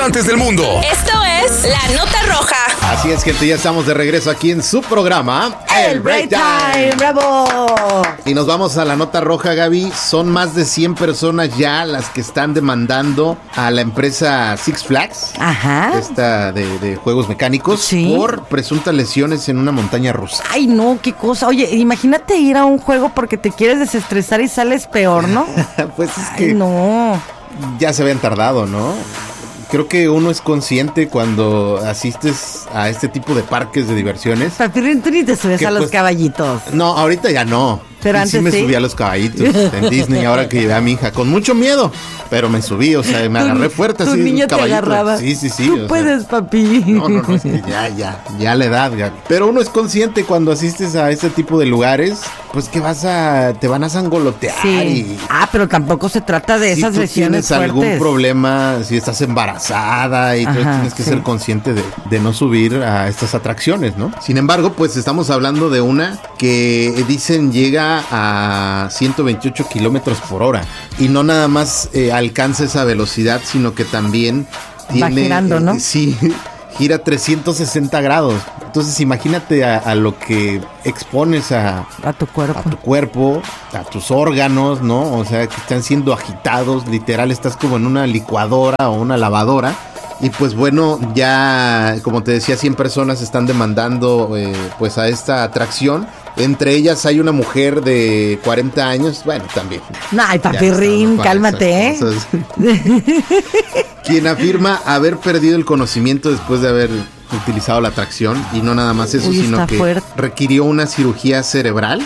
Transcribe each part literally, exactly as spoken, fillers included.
importantes del mundo. Esto es La Nota Roja. Así es, gente, ya estamos de regreso aquí en su programa El Break Time, bravo. Y nos vamos a la Nota Roja, Gaby. Son más de cien personas ya las que están demandando a la empresa Six Flags, Ajá. esta de, de juegos mecánicos, Sí. por presuntas lesiones en una montaña rusa. Ay, no, qué cosa. Oye, imagínate ir a un juego porque te quieres desestresar y sales peor, ¿no? Pues es Ay, que no. ya se habían tardado, ¿no? Creo que uno es consciente cuando asistes a este tipo de parques de diversiones. Papirrín, tú ni te subes ¿Qué, a los pues? caballitos. No, ahorita ya no. Pero Y antes sí me sí. subí a los caballitos en Disney ahora que llevé a mi hija. Con mucho miedo, pero me subí, o sea, me Tu- agarré fuerte tu así. niño te caballito. agarraba. Sí, sí, sí. Tú o sea, puedes, papi. No, no, no, es que ya, ya, ya la edad, ya. Pero uno es consciente cuando asistes a este tipo de lugares, pues que vas a, te van a sangolotear Sí. y... Ah, pero tampoco se trata de Si esas tú lesiones tienes algún fuertes. problema, si estás embarazada y tú Ajá, tienes que sí. ser consciente de, de no subir a estas atracciones, ¿no? Sin embargo, pues estamos hablando de una que dicen llega a ciento veintiocho kilómetros por hora y no nada más eh, alcanza esa velocidad, sino que también Va tiene... girando, eh, ¿no? sí, gira trescientos sesenta grados. Entonces imagínate a, a lo que expones a, A tu cuerpo. a tu cuerpo, a tus órganos, ¿no? O sea, que están siendo agitados, literal, estás como en una licuadora o una lavadora. Y pues bueno, ya, como te decía, cien personas están demandando eh, pues a esta atracción. Entre ellas hay una mujer de cuarenta años, bueno, también. No, ay, Ya papirrín, está, no, para cálmate, ¿eh? esas cosas. Quien afirma haber perdido el conocimiento después de haber utilizado la atracción. Y no nada más eso, Uy, sino está que fuerte. requirió una cirugía cerebral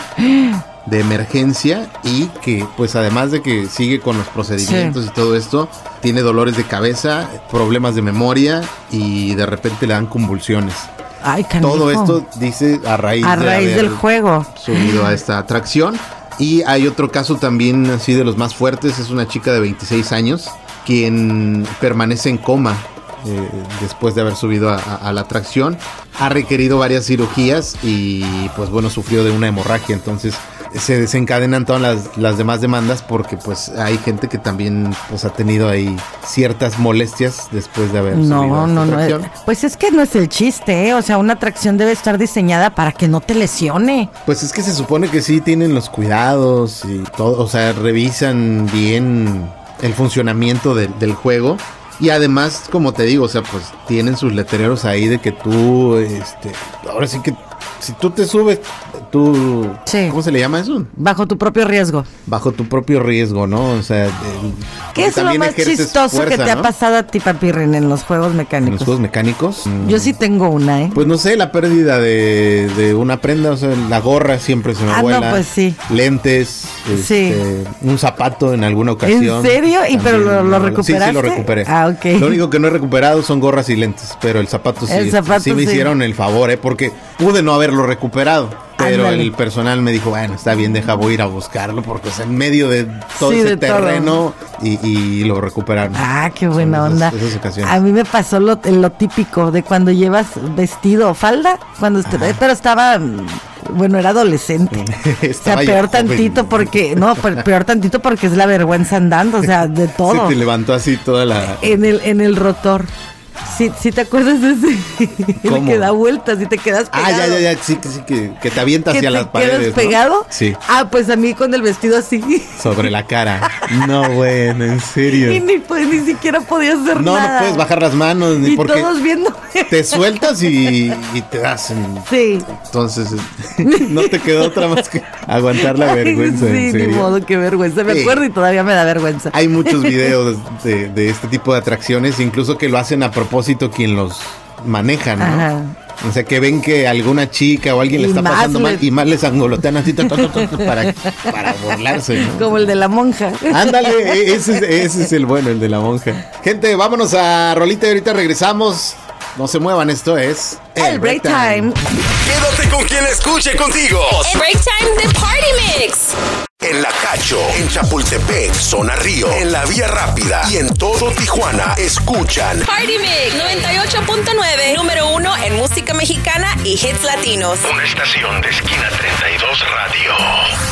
de emergencia y que pues además de que sigue con los procedimientos Sí. y todo esto, tiene dolores de cabeza, problemas de memoria y de repente le dan convulsiones. Ay, canijo. Todo esto dice a raíz, A de raíz haber del juego. subido a esta atracción. Y hay otro caso también así de los más fuertes, es una chica de veintiséis años quien permanece en coma eh, después de haber subido a, a- a la atracción. Ha requerido varias cirugías y pues bueno, sufrió de una hemorragia, entonces se desencadenan todas las, las demás demandas porque pues hay gente que también pues ha tenido ahí ciertas molestias después de haber subido a No, esta no, no. atracción. eh, Pues es que no es el chiste, ¿eh? O sea, una atracción debe estar diseñada para que no te lesione. Pues es que se supone que sí tienen los cuidados y todo, o sea, revisan bien el funcionamiento de- del juego. Y además, como te digo, o sea, pues tienen sus letreros ahí de que tú, este, ahora sí que si tú te subes, tú, Sí. ¿cómo se le llama eso? Bajo tu propio riesgo. Bajo tu propio riesgo, ¿no? O sea, el- ¿Qué porque es lo también más ejerces chistoso que fuerza, te ha ¿no? pasado a ti, papirrín, en los juegos En mecánicos? los juegos mecánicos. Yo sí tengo una, ¿eh? Pues no sé, la pérdida de, de una prenda, o sea, la gorra siempre se me Ah, no, vuela. pues sí. Lentes, Sí. este, un zapato en alguna ocasión. ¿En serio? ¿Y pero lo- lo me vuela. recuperaste? Sí, sí, lo recuperé. Ah, ok. Lo único que no he recuperado son gorras y lentes, pero el zapato sí. El zapato sí me sí. hicieron el favor, ¿eh? Porque pude no haberlo recuperado. Pero Ándale. el personal me dijo, bueno, está bien, deja, voy a ir a buscarlo, porque es en medio de todo Sí, ese de todo. terreno y, y lo recuperaron. Ah, qué buena En onda. esas- esas ocasiones. A mí me pasó lo, lo típico de cuando llevas vestido o falda, cuando est- pero estaba, mm, bueno, era adolescente. O sea, Estaba ya peor joven. tantito porque, no, pe- peor tantito porque es la vergüenza andando, o sea, de todo. Se te levantó así toda la... En el, en el rotor. Sí, sí te acuerdas de ese, el ¿Cómo? que da vueltas y te quedas pegado. Ah, ya, ya, ya, sí, que sí, que, que te avienta ¿Que hacia te las paredes, quedas ¿no? pegado? Sí, Ah, pues a mí con el vestido así. sobre la cara. No, bueno, en serio. Y ni, pues, ni siquiera podía hacer No, nada. no puedes bajar las manos, ni Y porque todos viendo. te sueltas y, y te das en... Sí. Entonces, no te quedó otra más que aguantar la vergüenza, Sí, en ni serio. modo, qué vergüenza. Me Sí. acuerdo y todavía me da vergüenza. Hay muchos videos de, de este tipo de atracciones, incluso que lo hacen a propósito quien los maneja, ¿no? Ajá. O sea, que ven que alguna chica o alguien le Y está más pasando le- mal y más les angolotean así ta, ta, ta, ta, ta, para, para burlarse, ¿no? Como el de la monja. Ándale, e- ese, es- ese es el bueno, el de la monja. Gente, vámonos a rolita y ahorita regresamos. No se muevan, esto es... El Break Time. Quédate con quien escuche contigo. El Break Time de Party Mix. En La Cacho, en Chapultepec, Zona Río, en La Vía Rápida y en todo Tijuana, escuchan Party Mix noventa y ocho punto nueve, número uno en música mexicana y hits latinos. una estación de Esquina treinta y dos Radio.